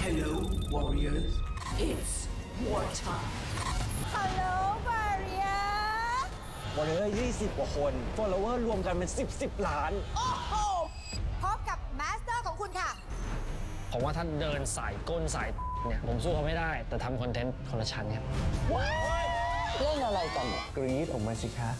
Hello, warriors. It's war time. Hello warrior วันนี้20 กว่าคนfollower รวมกันเป็น10 ล้านโอ้โหพบกับมาสเตอร์ของคุณค่ะผมว่าถ้าเดินสายก้นสายเนี่ยผมสู้เขาไม่ได้แต่ทำคอนเทนต์คนละชั้นครับเล่นอะไรกันกรี๊ดออกมาสิคะ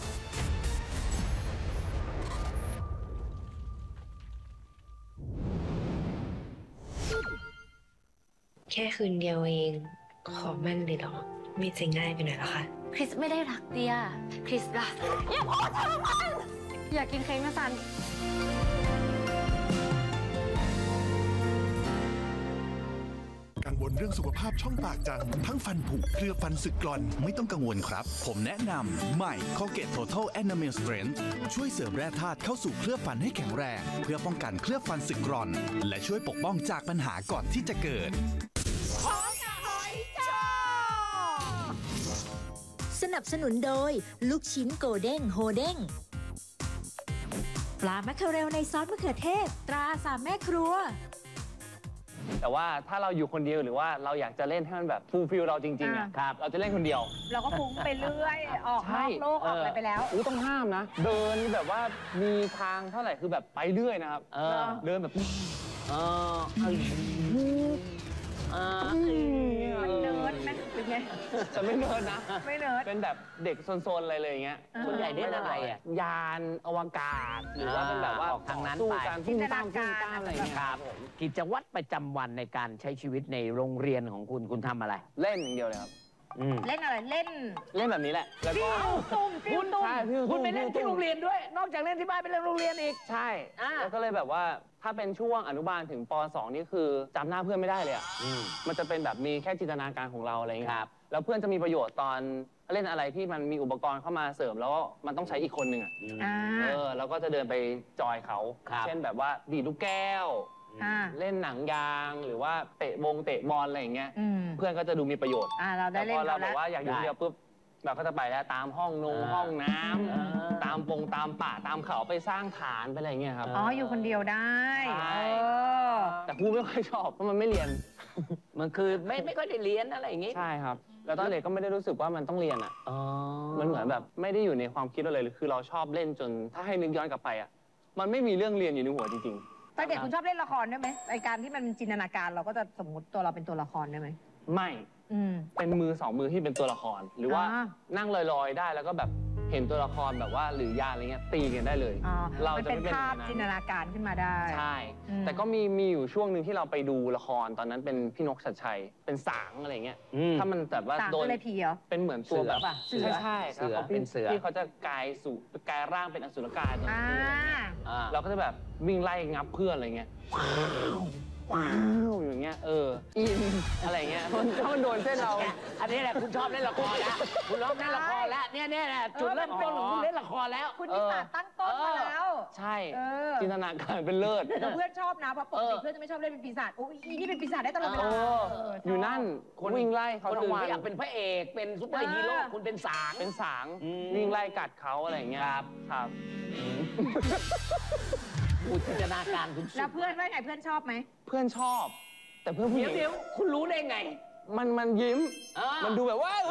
แค่คืนเดียวเองขอมั่นเลยเหรอไม่ใจง่ายไปหน่อยเหรอคะคริสไม่ได้รักเดียคริสรักอย่าพูดถึงมันอยากกินเค้กนะซันกังวลเรื่องสุขภาพช่องปากจังทั้งฟันผุเคลือบฟันสึกกร่อนไม่ต้องกังวลครับผมแนะนำใหม่ Colgate Total Enamel Strength ช่วยเสริมแร่ธาตุเข้าสู่เคลือบฟันให้แข็งแรงเพื่อป้องกันเคลือบฟันสึกกร่อนและช่วยปกป้องจากปัญหาก่อนที่จะเกิดสนับสนุนโดยลูกชิ้นโกเด้งโฮเด้งปลาแมคเคอเรลในซอสมะเขือเทศตราสามแม่ครัวแต่ว่าถ้าเราอยู่คนเดียวหรือว่าเราอยากจะเล่นให้มันแบบฟูลฟิลเราจริงๆอ่ะเราจะเล่นคนเดียวเราก็ฟุ้งไปเรื่อยออกนอกโลกออกอะไรไปแล้วต้องห้ามนะ เดินแบบว่ามีทางเท่าไหร่คือแบบไปเรื่อยนะครับเดินแบบมันเนิร์ดไหมหรือไงจะไม่เนิร์ดนะไม่เนิร์ดเป็นแบบเด็กโซนๆอะไรเลยอย่างเงี้ยส่วนใหญ่เล่นอะไรอ่ะยานอวกาศหรือว่าเป็นแบบว่าทางนั้นไปจินตนาพุ่กาง รตามอะไรอย่างเงี้ยครับกิจวัตรประจำวันในการใช้ชีวิตในโรงเรียนของคุณทำอะไรเล่นอย่างเดียวเลยครับเล่นอะไรเล่นเล่นแบบนี้แหละแล้วก็ตุ้มปิ้วตุ้มใช่พี่คุณไปเล่นที่โรงเรียนด้วย นอกจากเล่นที่บ้านไปเล่นโรงเรียนอีกใช่แล้วก็เลยแบบว่าถ้าเป็นช่วงอนุบาลถึงป .2 นี่คือจำหน้าเพื่อนไม่ได้เลยอ่ะมันจะเป็นแบบมีแค่จินตนาการของเราอะไรอย่างเงี้ยแล้วเพื่อนจะมีประโยชน์ตอนเล่นอะไรที่มันมีอุปกรณ์เข้ามาเสริมแล้วมันต้องใช้อีกคนหนึ่งอ่ะแล้วก็จะเดินไปจอยเขาเช่นแบบว่าดีดลูกแก้วเล่นหนังยางหรือว่าเตะบอลอะไรอย่างเงี้ยเพื่อนก็จะดูมีประโยชน์เราได้เล่นแต่พอเราแบบว่าอยากอยู่เดียวปุ๊บเราก็จะไปแล้วตามห้องน้ำตามตามป่าตามเขาไปสร้างฐานไปอะไรเงี้ยครับอยู่คนเดียวได้แต่ครูไม่ค่อยชอบเพราะมันไม่เรียนมันคือไม่ค่อยได้เรียนอะไรอย่างงี้ใช่ครับแล้วตอนเด็กก็ไม่ได้รู้สึกว่ามันต้องเรียนอ่ะมันเหมือนแบบไม่ได้อยู่ในความคิดเราเลยคือเราชอบเล่นจนถ้าให้นึกย้อนกลับไปอ่ะมันไม่มีเรื่องเรียนอยู่ในหัวจริงตอนเด็กคุณชอบเล่นละครด้วยไหมรายการที่มันจินตนาการเราก็จะสมมติตัวเราเป็นตัวละครได้ไหมไม่เป็นมือ2 มือที่เป็นตัวละครหรือว่านั่งลอยๆได้แล้วก็แบบเห็นตัวละครแบบว่าหรือยาอะไรเงี้ยตีกันได้เลยเราจะเป็นภาพจินตนาการขึ้นมาได้ใช่แต่ก็มีอยู่ช่วงหนึ่งที่เราไปดูละครตอนนั้นเป็นพี่นกชัดชัยเป็นสางอะไรเงี้ยถ้ามันแบบว่าโดนอะไรผีเหรอเป็นเหมือนตัวแบบใช่เสือเป็นเสือที่เขาจะกายร่างเป็นอสุรกายเราก็จะแบบวิ่งไล่งับเพื่อนอะไรเงี้ยว้าวอย่างเงี้ยอินอะไรเงี้ยถ้ามันโดนเส้นเราอันนี้แหละคุณชอบเล่นละครแล้วคุณร้องเล่นละครแล้วเนี่ยจุดเริ่มต้นของคุณเล่นละครแล้วคุณนิสาตั้งต้นมาแล้วใช่จินตนาการเป็นเลิศแต่เพื่อนชอบนะเพราะปกติเพื่อนจะไม่ชอบเล่นเป็นปีศาจโอ้ยนี่เป็นปีศาจได้ตลอดเวลาอยู่นั่นคนวิ่งไล่เขาทั้งวันอยากเป็นพระเอกเป็นซุปเปอร์ฮีโร่คุณเป็นสางวิ่งไล่กัดเขาอะไรเงี้ยครับคุณจินตนาการคุณแล้วเพื่อนว่าไงเพื่อนชอบไหมเพื่อนชอบแต่เพื่อนผู้หญิงเดี๋ยวคุณรู้ได้ไงมันยิ้มมันดูแบบว่า